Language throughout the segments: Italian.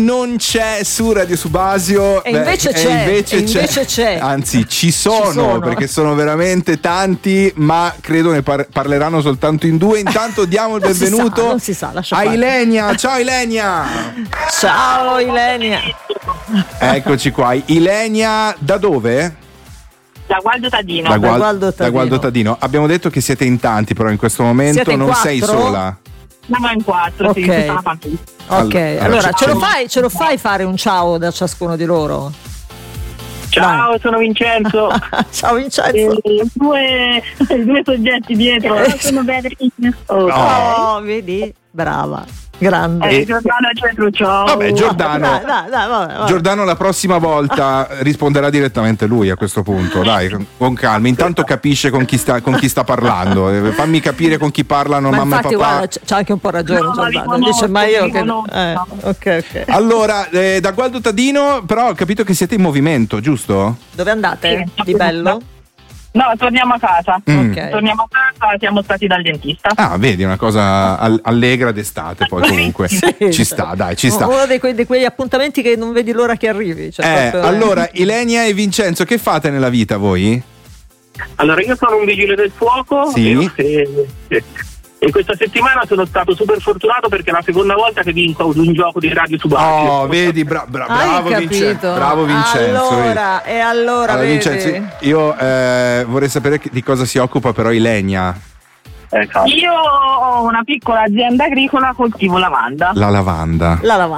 non c'è su Radio Subasio. E invece c'è. Anzi, ci sono, perché sono veramente tanti, ma credo ne parleranno soltanto in due. Intanto diamo il benvenuto non si sa, a Ilenia. Ciao Ilenia. Ciao Ilenia. Eccoci qua. Ilenia, da dove? Da Gualdo Tadino. Da Gualdo Tadino. Abbiamo detto che siete in tanti, però in questo momento siete non 4? sei sola. Siamo in 4, ok. Sì, ok, allora ce lo fai fare un ciao da ciascuno di loro? Ciao, sono Vincenzo. Ciao Vincenzo. I due soggetti dietro. Sono Beatrice. Vedi? Brava. Grande. Giordano dietro, ciao. Vabbè, Giordano. Dai. Giordano la prossima volta risponderà direttamente lui a questo punto. Dai, con calma. Intanto capisce con chi sta parlando. Fammi capire con chi parlano mamma e papà. Guarda, c'ha anche un po' ragione Giordano. Dice ma io che ok. Allora, da Gualdo Tadino, però ho capito che siete in movimento, giusto? Dove andate? Sì. Di bello? No, torniamo a casa. Ok. Torniamo a casa, siamo stati dal dentista. Ah, vedi, una cosa allegra d'estate, poi comunque. Ci sta, dai, ci sta. Uno di quegli appuntamenti che non vedi l'ora che arrivi. Allora, Ilenia e Vincenzo, che fate nella vita voi? Allora, io sono un vigile del fuoco. Sì. E questa settimana sono stato super fortunato perché è la seconda volta che vinco ad un gioco di Radio Subasio. Oh, vedi, bravo Vincenzo. Bravo Vincenzo. Allora vedi. Vincenzo, io vorrei sapere di cosa si occupa però Ilenia. Io ho una piccola azienda agricola, coltivo lavanda. La lavanda.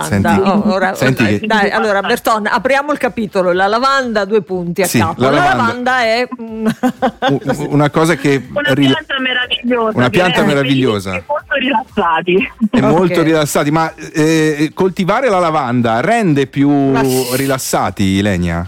Senti, dai, allora Berton, apriamo il capitolo. La lavanda, 2 punti a capo. La lavanda è una cosa che una pianta meravigliosa. È molto rilassati. È molto rilassati, ma coltivare la lavanda rende più rilassati, Ilenia?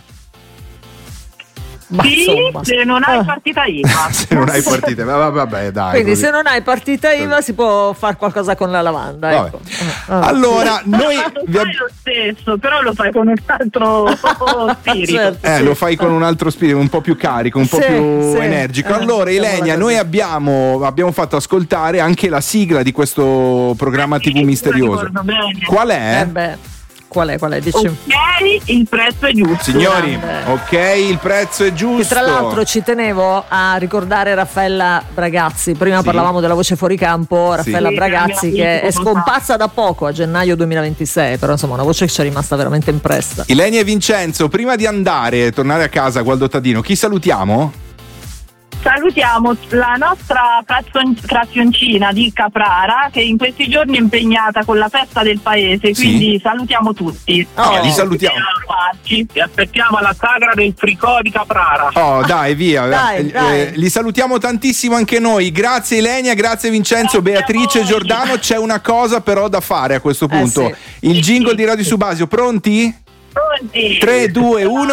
Sì, se non hai partita IVA. Se non hai partita IVA, vabbè, dai. Quindi così. se non hai partita IVA si può fare qualcosa con la lavanda. Ecco. Allora, noi fai lo stesso, però lo fai con un altro spirito. Certo, lo fai con un altro spirito, un po' più carico, un po' più energico. Allora, Ilenia, noi abbiamo fatto ascoltare anche la sigla di questo programma TV misterioso. Qual è? Qual è? Dici. Ok, il prezzo è giusto. Signori, ok, il prezzo è giusto. Che tra l'altro ci tenevo a ricordare Raffaella Bragazzi. Prima parlavamo della voce fuori campo. Raffaella Bragazzi, che è scomparsa da poco, a gennaio 2026. Però insomma, una voce che ci è rimasta veramente impressa. Ilenia e Vincenzo, prima di tornare a casa a Gualdo Tadino, chi salutiamo? Salutiamo la nostra frazioncina di Caprara, che in questi giorni è impegnata con la festa del paese, quindi salutiamo tutti. Li salutiamo. Ti aspettiamo alla sagra del Fricò di Caprara. Oh, dai, via. Dai. Li salutiamo tantissimo anche noi. Grazie Ilenia, grazie Vincenzo, Beatrice, Giordano. C'è una cosa però da fare a questo punto. Il jingle di Radio Subasio, pronti? 3, 2, 1.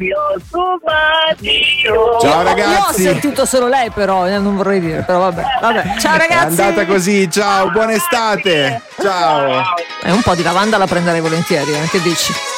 Ciao ragazzi. Io ho sentito solo lei, però non vorrei dire, però vabbè. Ciao ragazzi. È andata così, ciao, buona estate. Ciao. Un po' di lavanda la prenderei volentieri, che dici?